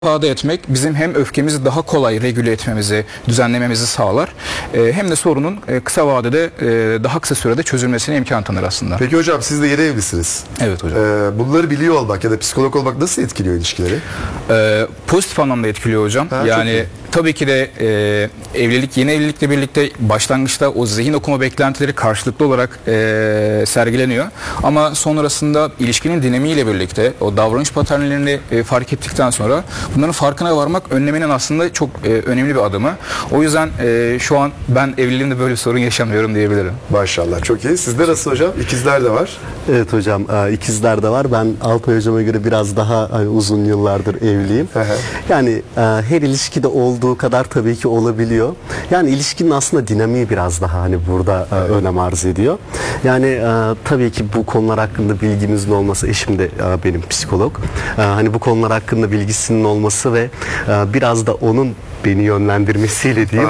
ifade etmek bizim hem öfkemizi daha kolay regüle etmemizi, düzenlememizi sağlar. Hem de sorunun kısa vadede daha kısa sürede çözülmesine imkan tanır aslında. Peki hocam, siz de yeni evlisiniz. Evet hocam. Bunları biliyor olmak ya da psikolog olmak nasıl etkiliyor ilişkileri? Pozitif anlamda etkiliyor hocam. Yani tabii ki de yeni evlilikle birlikte başlangıçta o zihin okuma beklentileri karşılıklı olarak sergileniyor. Ama sonrasında ilişkinin dinamiğiyle birlikte o davranış paternlerini fark ettikten sonra bunların farkına varmak önlemenin aslında çok önemli bir adımı. O yüzden şu an ben evliliğimde böyle bir sorun yaşamıyorum diyebilirim. Maşallah, çok iyi. Sizde nasıl hocam? İkizler de var. Evet hocam, ikizler de var. Ben Alpay hocama göre biraz daha uzun yıllardır evliyim. Yani her ilişkide olduğu kadar tabii ki olabiliyor. Yani ilişkinin aslında dinamiği biraz daha burada önem arz ediyor. Yani tabii ki bu konular hakkında bilgimizin olması, eşim de benim psikolog. Bu konular hakkında bilgisinin olması ve biraz da onun beni yönlendirmesiyle diyeyim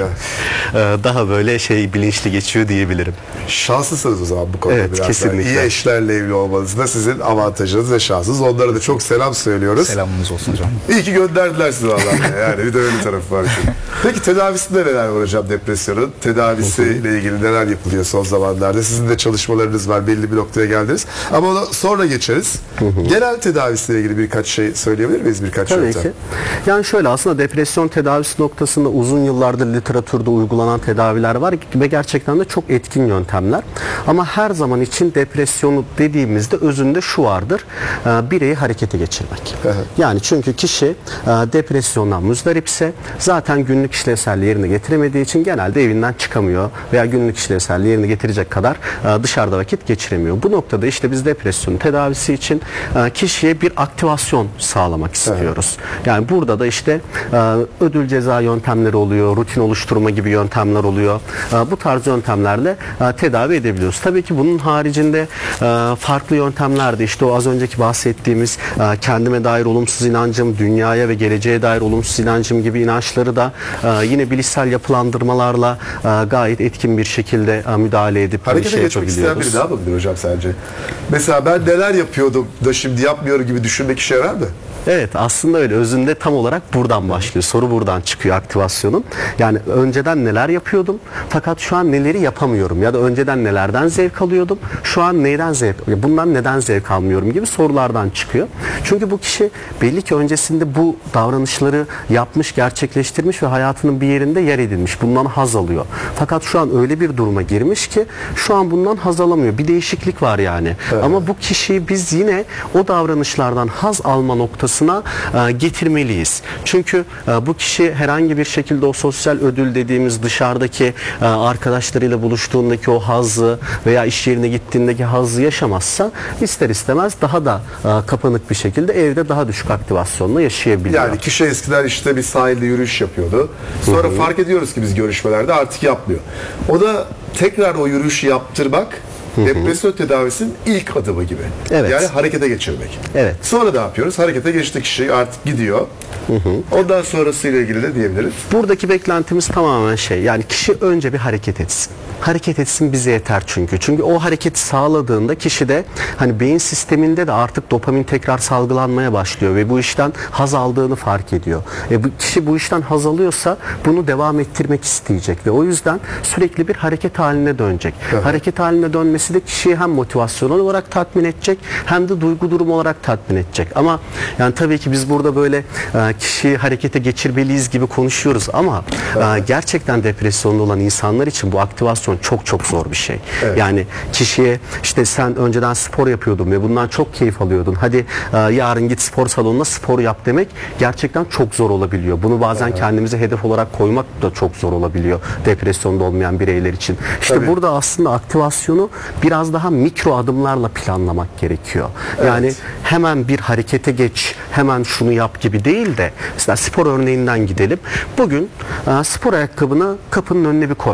daha böyle bilinçli geçiyor diyebilirim. Şanslısınız o zaman bu konuda. Evet, biraz kesinlikle. İyi eşlerle evli olmanız da sizin avantajınız ve şansınız. Onlara da çok selam söylüyoruz. Selamınız olsun hocam. İyi ki gönderdiler sizi vallahi. Yani bir de öyle tarafı var. Peki tedavisinde neler var hocam depresyonun? Tedavisiyle ilgili neler yapılıyor son zamanlarda? Sizin de çalışmalarınız var. Belli bir noktaya geldiniz. Ama ona sonra geçeriz. Genel tedavisiyle ilgili birkaç şey söyleyebilir miyiz? Birkaç Tabii yöntem. ki. Yani şöyle, aslında depresyon tedavisi noktasında uzun yıllardır literatürde uygulanan tedaviler var ve gerçekten de çok etkin yöntemler. Ama her zaman için depresyonu dediğimizde özünde şu vardır: bireyi harekete geçirmek. Yani çünkü kişi depresyondan muzdaripse zaten günlük işlevselliği yerine getiremediği için genelde evinden çıkamıyor veya günlük işlevselliği yerine getirecek kadar dışarıda vakit geçiremiyor. Bu noktada işte biz depresyon tedavisi için kişiye bir aktivasyon sağlamak istiyoruz. Yani burada da işte ödül ceza yöntemleri oluyor, rutin oluşturma gibi yöntemler oluyor. Bu tarz yöntemlerle tedavi edebiliyoruz. Tabii ki bunun haricinde farklı yöntemler de işte o az önceki bahsettiğimiz kendime dair olumsuz inancım, dünyaya ve geleceğe dair olumsuz inancım gibi inançları da yine bilişsel yapılandırmalarla gayet etkin bir şekilde müdahale edip harekete geçmek isteyen biri ne yapabilir hocam sence? Mesela ben neler yapıyordum da şimdi yapmıyorum gibi düşünmek işe yarar mı? Evet, aslında öyle. Özünde tam olarak buradan başlıyor. Soru buradan çıkıyor, aktivasyonun. Yani önceden neler yapıyordum fakat şu an neleri yapamıyorum ya da önceden nelerden zevk alıyordum, şu an bundan neden zevk almıyorum gibi sorulardan çıkıyor. Çünkü bu kişi belli ki öncesinde bu davranışları yapmış, gerçekleştirmiş ve hayatının bir yerinde yer edinmiş. Bundan haz alıyor. Fakat şu an öyle bir duruma girmiş ki şu an bundan haz alamıyor. Bir değişiklik var yani. Ama bu kişiyi biz yine o davranışlardan haz alma noktasına getirmeliyiz. Çünkü bu kişi herhangi bir şekilde o sosyal ödül dediğimiz dışarıdaki arkadaşlarıyla buluştuğundaki o hazzı veya iş yerine gittiğindeki hazzı yaşamazsa ister istemez daha da kapanık bir şekilde evde daha düşük aktivasyonla yaşayabiliyor. Yani kişi eskiden işte bir sahilde yürüyüş yapıyordu. Sonra fark ediyoruz ki biz görüşmelerde artık yapmıyor. O da tekrar o yürüyüşü yaptırmak depresyon tedavisinin ilk adımı gibi. Evet. Yani harekete geçirmek. Evet. Sonra ne yapıyoruz? Harekete geçti kişi, artık gidiyor. Ondan sonrasıyla ilgili de diyebiliriz. Buradaki beklentimiz tamamen yani kişi önce bir hareket etsin. Hareket etsin bize yeter çünkü. Çünkü o hareketi sağladığında kişide beyin sisteminde de artık dopamin tekrar salgılanmaya başlıyor ve bu işten haz aldığını fark ediyor. Bu kişi bu işten haz alıyorsa bunu devam ettirmek isteyecek ve o yüzden sürekli bir hareket haline dönecek. Hareket haline dönmesi de kişiyi hem motivasyonel olarak tatmin edecek hem de duygu durumu olarak tatmin edecek. Ama yani tabii ki biz burada böyle kişiyi harekete geçirmeliyiz gibi konuşuyoruz ama gerçekten depresyonda olan insanlar için bu aktivasyon çok çok zor bir şey. Yani kişiye işte sen önceden spor yapıyordun ve bundan çok keyif alıyordun. Hadi yarın git spor salonuna spor yap demek gerçekten çok zor olabiliyor. Bunu bazen kendimize hedef olarak koymak da çok zor olabiliyor depresyonda olmayan bireyler için. İşte burada aslında aktivasyonu biraz daha mikro adımlarla planlamak gerekiyor. Yani hemen bir harekete geç, hemen şunu yap gibi değil de mesela spor örneğinden gidelim. Bugün spor ayakkabını kapının önüne bir koy.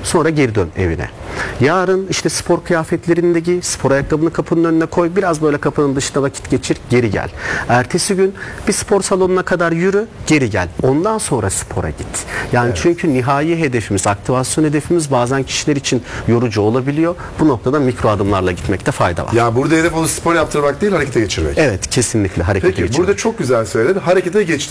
sonra geri dön evine. Yarın işte spor kıyafetlerini giy, spor ayakkabını kapının önüne koy, biraz böyle kapının dışında vakit geçir, geri gel. Ertesi gün bir spor salonuna kadar yürü, geri gel. Ondan sonra spora git. Yani çünkü nihai hedefimiz, aktivasyon hedefimiz bazen kişiler için yorucu olabiliyor. Bu noktada mikro adımlarla gitmekte fayda var. Ya burada hedef onu spor yaptırmak değil, harekete geçirmek. Evet, kesinlikle harekete Peki geçirmek. burada çok güzel söyledin. Harekete geçti.